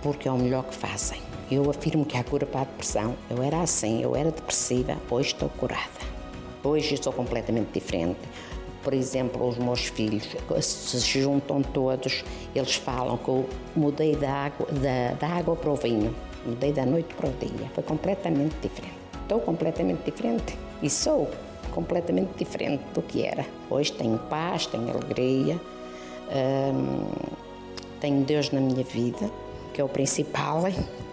porque é o melhor que fazem. Eu afirmo que há cura para a depressão. Eu era assim, eu era depressiva, hoje estou curada. Hoje estou completamente diferente. Por exemplo, os meus filhos se juntam todos, eles falam que eu mudei da água para o vinho, mudei da noite para o dia. Foi completamente diferente. Estou completamente diferente e sou completamente diferente do que era. Hoje tenho paz, tenho alegria, tenho Deus na minha vida, que é o principal,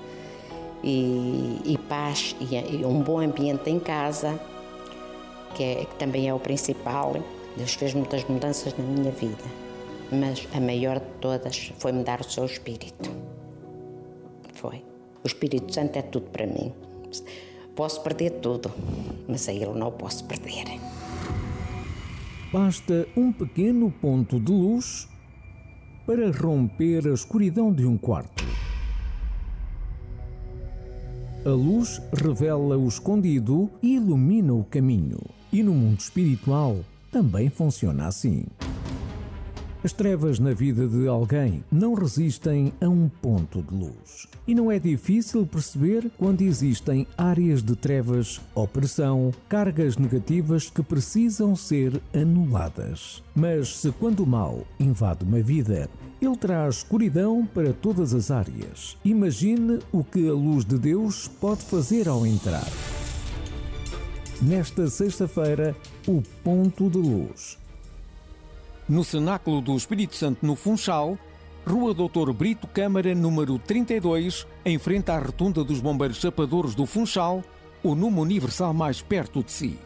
e paz e um bom ambiente em casa, que também é o principal. Deus fez muitas mudanças na minha vida, mas a maior de todas foi me dar o seu Espírito. Foi. O Espírito Santo é tudo para mim. Posso perder tudo, mas a Ele não posso perder. Basta um pequeno ponto de luz para romper a escuridão de um quarto. A luz revela o escondido e ilumina o caminho. E no mundo espiritual também funciona assim. As trevas na vida de alguém não resistem a um ponto de luz. E não é difícil perceber quando existem áreas de trevas, opressão, cargas negativas que precisam ser anuladas. Mas se quando o mal invade uma vida, ele traz escuridão para todas as áreas. Imagine o que a luz de Deus pode fazer ao entrar. Nesta sexta-feira, o ponto de luz. No Cenáculo do Espírito Santo, no Funchal, Rua Doutor Brito Câmara, número 32, em frente à Rotunda dos Bombeiros Chapadores do Funchal, o número universal mais perto de si.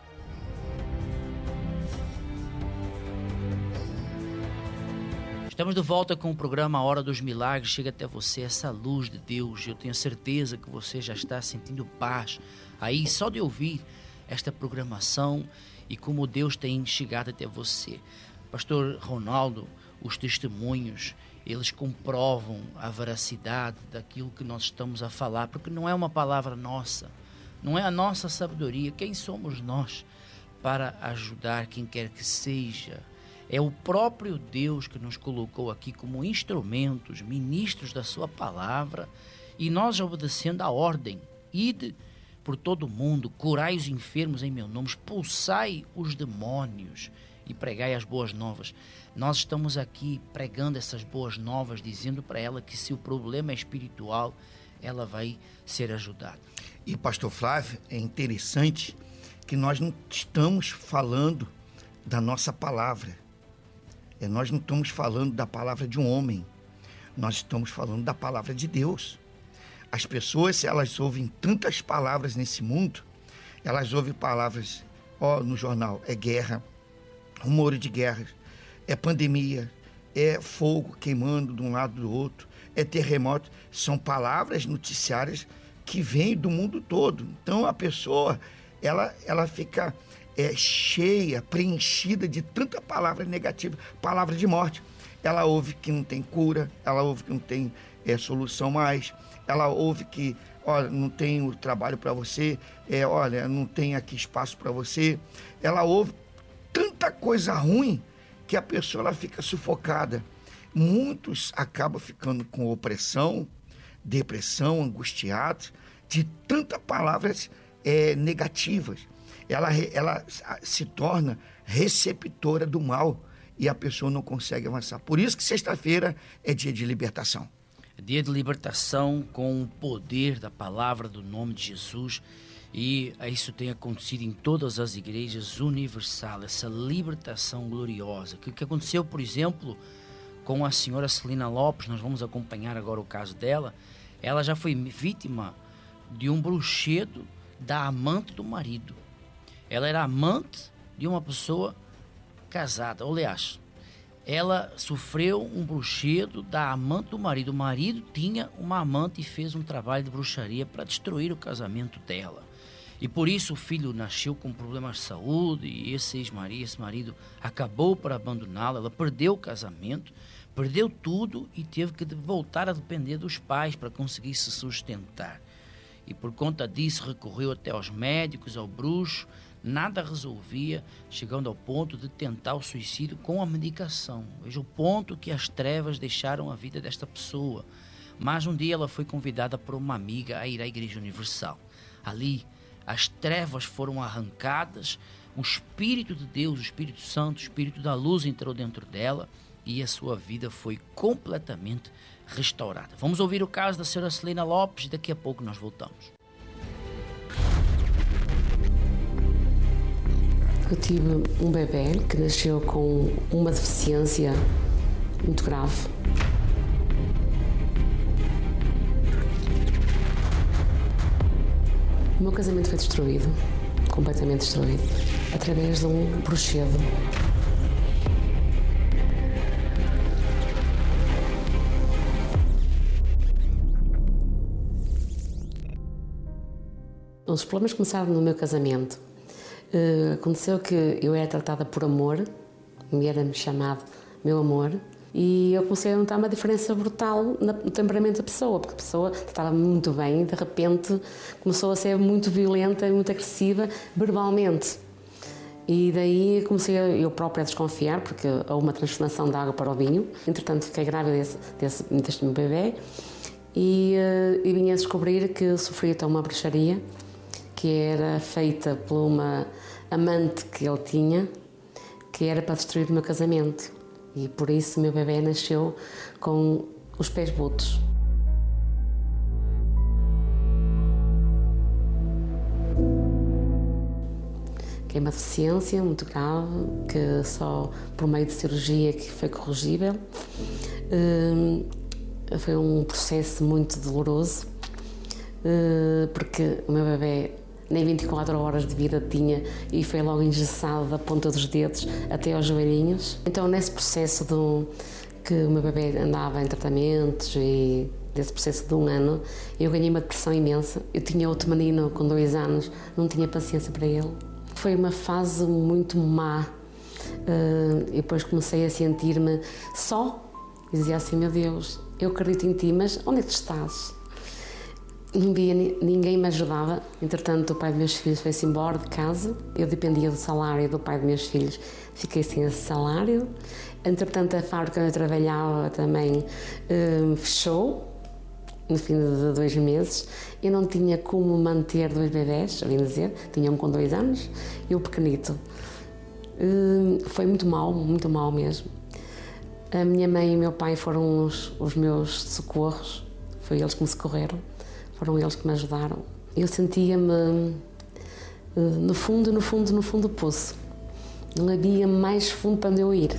Estamos de volta com o programa A Hora dos Milagres. Chega até você essa luz de Deus. Eu tenho certeza que você já está sentindo paz aí só de ouvir esta programação e como Deus tem chegado até você. Pastor Ronaldo, os testemunhos, eles comprovam a veracidade daquilo que nós estamos a falar, porque não é uma palavra nossa, não é a nossa sabedoria. Quem somos nós para ajudar quem quer que seja? É o próprio Deus que nos colocou aqui como instrumentos, ministros da sua palavra, e nós obedecendo a ordem: ide por todo o mundo, curai os enfermos em meu nome, expulsai os demônios e pregai as boas novas. Nós estamos aqui pregando essas boas novas, dizendo para ela que se o problema é espiritual, ela vai ser ajudada. E pastor Flávio, é interessante que nós não estamos falando da nossa palavra. Nós não estamos falando da palavra de um homem. Nós estamos falando da palavra de Deus. As pessoas, se elas ouvem tantas palavras nesse mundo, elas ouvem palavras, no jornal, é guerra, rumores de guerras, é pandemia, é fogo queimando de um lado do outro, é terremoto. São palavras noticiárias que vêm do mundo todo. Então a pessoa, ela fica cheia, preenchida de tanta palavra negativa, palavra de morte. Ela ouve que não tem cura, ela ouve que não tem solução mais, ela ouve que, não tem trabalho para você, não tem aqui espaço para você. Ela ouve tanta coisa ruim que a pessoa ela fica sufocada. Muitos acabam ficando com opressão, depressão, angustiados, de tantas palavras negativas. Ela se torna receptora do mal e a pessoa não consegue avançar. Por isso que sexta-feira é dia de libertação. É dia de libertação com o poder da palavra do nome de Jesus. E isso tem acontecido em todas as igrejas universal, essa libertação gloriosa. O que aconteceu, por exemplo, com a senhora Celina Lopes, nós vamos acompanhar agora o caso dela. Ela já foi vítima de um bruxedo da amante do marido. Ela era amante de uma pessoa casada, aliás, ela sofreu um bruxedo da amante do marido. O marido tinha uma amante e fez um trabalho de bruxaria para destruir o casamento dela. E por isso o filho nasceu com problemas de saúde e esse marido acabou por abandoná-la. Ela perdeu o casamento, perdeu tudo e teve que voltar a depender dos pais para conseguir se sustentar. E por conta disso recorreu até aos médicos, ao bruxo, nada resolvia, chegando ao ponto de tentar o suicídio com a medicação. Veja o ponto que as trevas deixaram a vida desta pessoa. Mas um dia ela foi convidada por uma amiga a ir à Igreja Universal. Ali, as trevas foram arrancadas, o Espírito de Deus, o Espírito Santo, o Espírito da luz entrou dentro dela e a sua vida foi completamente restaurada. Vamos ouvir o caso da senhora Celina Lopes e daqui a pouco nós voltamos. Eu tive um bebê que nasceu com uma deficiência muito grave. O meu casamento foi destruído, completamente destruído, através de um bruxedo. Os problemas começaram no meu casamento. Aconteceu que eu era tratada por amor, era-me chamado meu amor, e eu comecei a notar uma diferença brutal no temperamento da pessoa, porque a pessoa estava muito bem e de repente começou a ser muito violenta e muito agressiva verbalmente. E daí comecei eu própria a desconfiar, porque houve uma transformação da água para o vinho. Entretanto, fiquei grávida deste meu bebê e vim a descobrir que sofria então uma bruxaria que era feita por uma amante que ele tinha, que era para destruir o meu casamento. E por isso o meu bebê nasceu com os pés botos. Que é uma deficiência muito grave, que só por meio de cirurgia que foi corrigível. Foi um processo muito doloroso, porque o meu bebê nem 24 horas de vida tinha e foi logo engessado da ponta dos dedos até aos joelhinhos. Então, nesse processo que o meu bebê andava em tratamentos e desse processo de 1 ano, eu ganhei uma depressão imensa. Eu tinha outro menino com 2 anos, não tinha paciência para ele. Foi uma fase muito má. E depois comecei a sentir-me só. E dizia assim, meu Deus, eu acredito em ti, mas onde é que tu estás? Não via, ninguém me ajudava. Entretanto, o pai dos meus filhos foi-se embora de casa. Eu dependia do salário do pai dos meus filhos. Fiquei sem esse salário. Entretanto, a fábrica onde eu trabalhava também fechou, no fim de 2 meses. Eu não tinha como manter 2 bebés, a bem dizer. Tinha um com 2 anos e o pequenito. Foi muito mal mesmo. A minha mãe e o meu pai foram os meus socorros. Foi eles que me socorreram. Foram eles que me ajudaram. Eu sentia-me no fundo do poço. Não havia mais fundo para onde eu ir.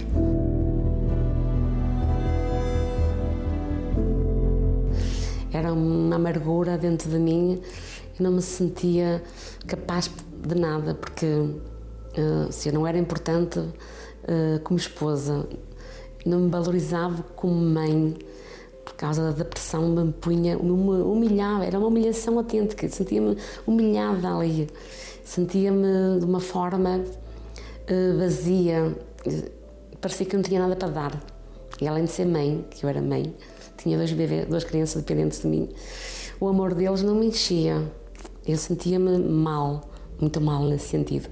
Era uma amargura dentro de mim e não me sentia capaz de nada, porque se eu não era importante como esposa, não me valorizava como mãe. Por causa da depressão, me humilhava, era uma humilhação autêntica, sentia-me humilhada ali, sentia-me de uma forma vazia, parecia que eu não tinha nada para dar. E além de ser mãe, que eu era mãe, tinha 2 bebês, 2 crianças dependentes de mim, o amor deles não me enchia, eu sentia-me mal, muito mal nesse sentido.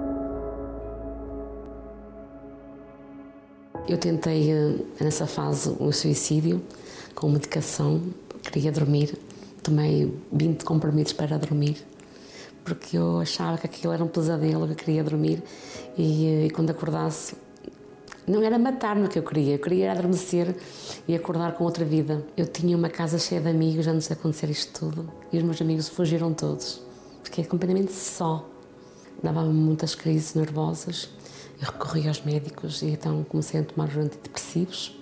Eu tentei, nessa fase, um suicídio, com medicação, queria dormir, tomei 20 comprimidos para dormir, porque eu achava que aquilo era um pesadelo, que eu queria dormir e quando acordasse, não era matar-me que eu queria adormecer e acordar com outra vida. Eu tinha uma casa cheia de amigos antes de acontecer isto tudo e os meus amigos fugiram todos, fiquei completamente só, dava-me muitas crises nervosas, eu recorri aos médicos e então comecei a tomar os antidepressivos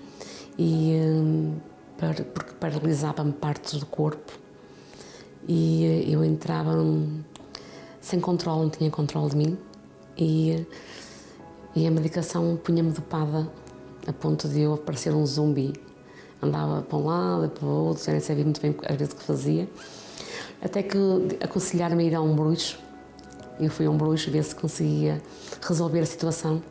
porque paralisava-me partes do corpo e eu entrava sem controle, não tinha controle de mim e a medicação punha-me dopada a ponto de eu parecer um zumbi. Andava para um lado e para o outro, já nem sabia muito bem às vezes o que fazia, até que aconselharam-me a ir a um bruxo. Eu fui a um bruxo ver se conseguia resolver a situação.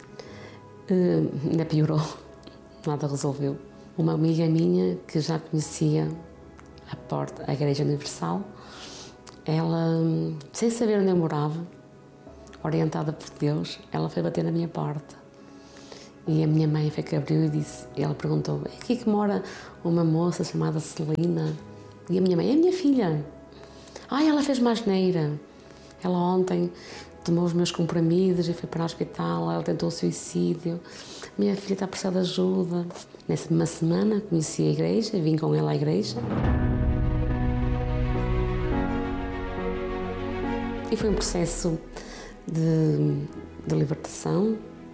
Ainda piorou, nada resolveu. Uma amiga minha que já conhecia a Igreja Universal, ela, sem saber onde eu morava, orientada por Deus, ela foi bater na minha porta. E a minha mãe foi que abriu e disse, ela perguntou, é aqui que mora uma moça chamada Celina? E a minha mãe, é a minha filha. Ela fez uma asneira. Ela ontem tomou os meus comprimidos e foi para o hospital, ela tentou o suicídio. Minha filha está a precisar de ajuda. Nessa mesma semana conheci a igreja, vim com ela à igreja. E foi um processo de libertação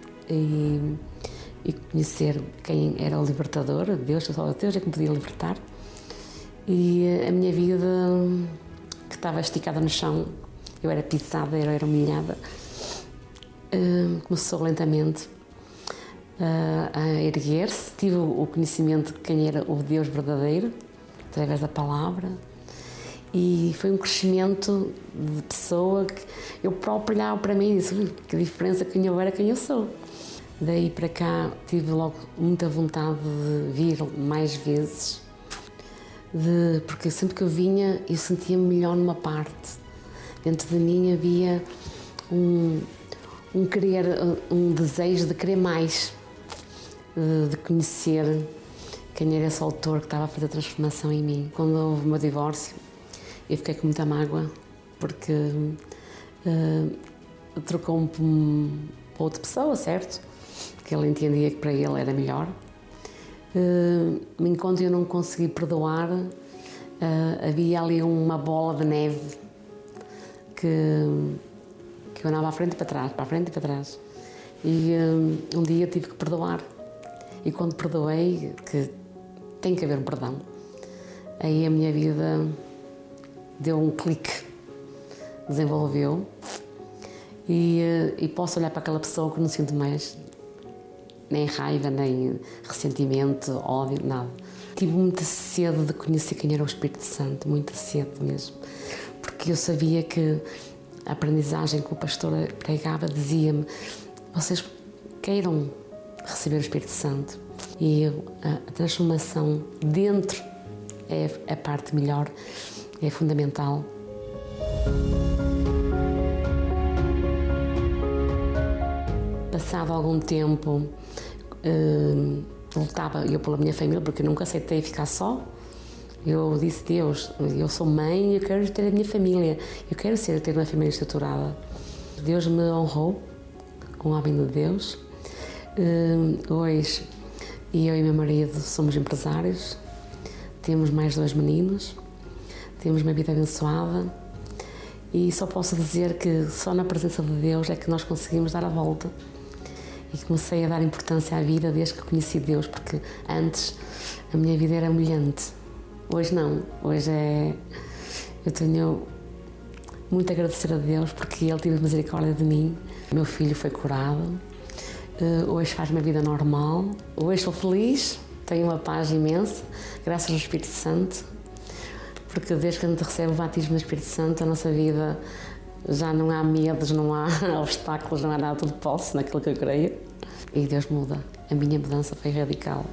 e conhecer quem era o libertador, Deus, só Deus é que me podia libertar. E a minha vida, que estava esticada no chão, eu era pisada, eu era humilhada, começou lentamente a erguer-se. Tive o conhecimento de quem era o Deus verdadeiro, através da palavra. E foi um crescimento de pessoa que eu próprio olhava para mim e disse, que diferença quem eu era, quem eu sou. Daí para cá tive logo muita vontade de vir mais vezes, porque sempre que eu vinha eu sentia-me melhor numa parte. Dentro de mim havia um desejo de querer mais, de conhecer quem era esse autor que estava a fazer a transformação em mim. Quando houve o meu divórcio, eu fiquei com muita mágoa, porque trocou-me para outra pessoa, certo? Porque ele entendia que para ele era melhor. Enquanto eu não consegui perdoar, havia ali uma bola de neve que eu andava à frente e para trás, para a frente e para trás. E um dia tive que perdoar. E quando perdoei, que tem que haver um perdão, aí a minha vida deu um clique, desenvolveu, e posso olhar para aquela pessoa que não sinto mais nem raiva, nem ressentimento, ódio, nada. Tive muita sede de conhecer quem era o Espírito Santo, muita sede mesmo, porque eu sabia que a aprendizagem que o pastor pregava dizia-me, vocês queiram receber o Espírito Santo, e a transformação dentro é a parte melhor, é fundamental. Passado algum tempo, lutava eu pela minha família, porque eu nunca aceitei ficar só. Eu disse, Deus, eu sou mãe e eu quero ter a minha família, eu quero ter uma família estruturada. Deus me honrou com o homem de Deus. Hoje, eu e meu marido somos empresários, temos mais 2 meninos, temos uma vida abençoada e só posso dizer que só na presença de Deus é que nós conseguimos dar a volta. E comecei a dar importância à vida desde que conheci Deus, porque antes a minha vida era humilhante. Hoje não, hoje eu tenho muito a agradecer a Deus porque Ele teve misericórdia de mim. Meu filho foi curado, hoje faz uma vida normal, hoje sou feliz, tenho uma paz imensa, graças ao Espírito Santo, porque desde que a gente recebe o batismo do Espírito Santo, a nossa vida já não há medos, não há obstáculos, não há nada, tudo posso naquilo que eu creio. E Deus muda. A minha mudança foi radical.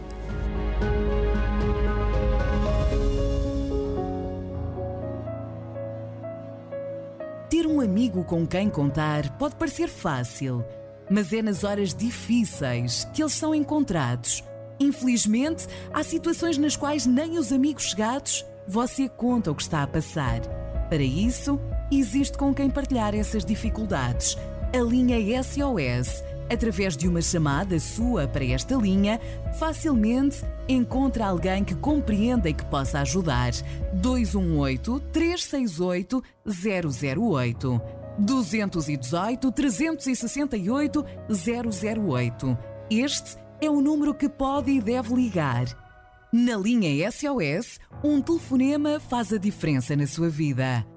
Ter um amigo com quem contar pode parecer fácil, mas é nas horas difíceis que eles são encontrados. Infelizmente, há situações nas quais nem os amigos chegados você conta o que está a passar. Para isso, existe com quem partilhar essas dificuldades. A linha SOS, através de uma chamada sua para esta linha, facilmente encontra alguém que compreenda e que possa ajudar. 218-368-008. 218-368-008. Este é o número que pode e deve ligar. Na linha SOS, um telefonema faz a diferença na sua vida.